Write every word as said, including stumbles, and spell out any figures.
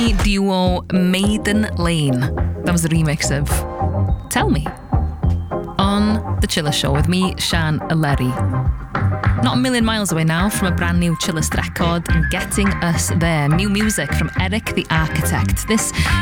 duo Maiden Lane. That was the remix of Tell Me on The Chiller Show with me, Sian Aleri. Not a million miles away now from a brand new Chillest record and getting us there. New music from Eric the Architect. This